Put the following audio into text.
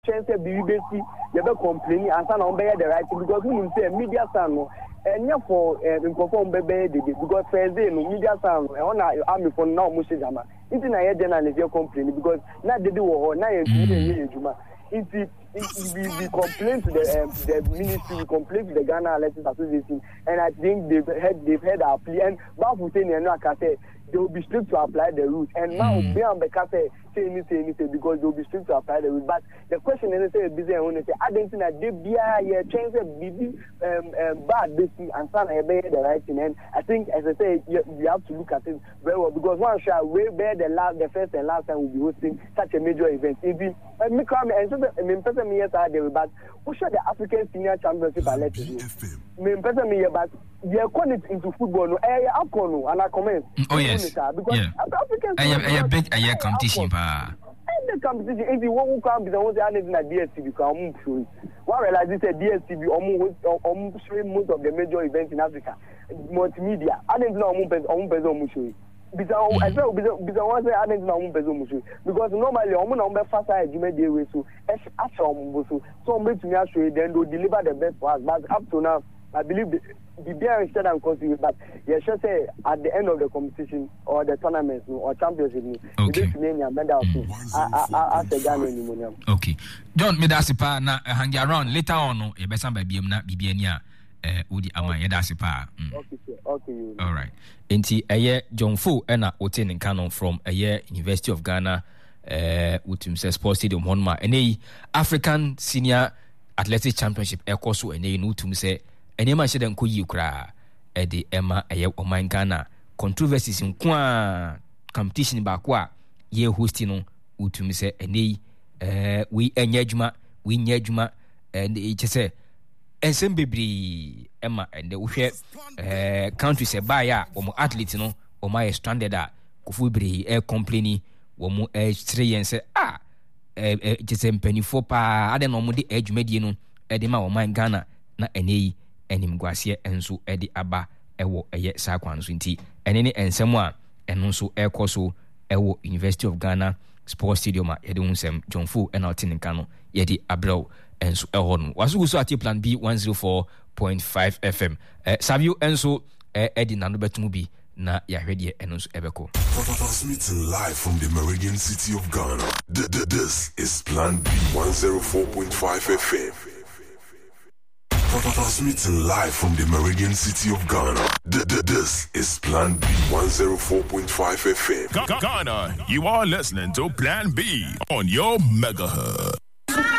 chance BBC you be complaining and san on be the right thing because we say media san no enya for perform be because Thursday no media san on army for now mo shejama it na ye journalist you complaining because na dey wo na ye ejuma we complain to the ministry, we complain to the Ghana Elections Association, and I think they've heard our plea. And Bafu saying they will be strict to apply the rules. And now they are say anything because they will be strict to apply the rules. But the question is busy and say I don't think that they be a chance of busy bad business and some the right thing. And I think as I say you have to look at it very well because one shall way bear the first and last time we'll be hosting such a major event. Me yes I did but who should the African Senior Championship I let you me person me but they call it into football no AFCON and I comment yes because African a big competition the competition if you won't come be the one that is in a DSTV come show what realize this DSTV almost most of the major events in Africa multimedia I didn't know almost show because I say because I didn't know because normally I'm faster edume dey way so so make me show then they deliver the best for us but up to now I believe the beer instead and continue but you should say at the end of the competition or the tournament or championship okay okay John medasipa na hang around later on e besan ba biem na bibiania udi ama yedasipa okay all right enti John Fu na otin nkan from University of Ghana utum say sports stadium honma ene African Senior Athletic Championship ekoso ene no utum say ene ma shede nko yi kra de ema oman Ghana controversies nko competition ba kwa ye host no utum say ene we enya adwuma and it say ensem bebri ema and wohwe country say baya omo athlete no omo ye stranded a kofu bri complaining womo three say just mpanifo pa ade no mo de adwumadie no de ma oman Ghana na enei enim guase enso de aba ewo sa kwan so nti ene ne ensem a eno so ekoso ewo University of Ghana Sports Stadium a yede hunsem John Fu and outin nka no yede abrew enso ehon wasu so ati plan B 104.5 FM Savio enso edi nanu betumu bi na yahwede enso ebeko transmitting live from the Meridian City of Ghana. This is Plan B 104.5 FM. Transmitting live from the Meridian City of Ghana. This is Plan B 104.5 FM. Ghana, you are listening to Plan B on your megahertz.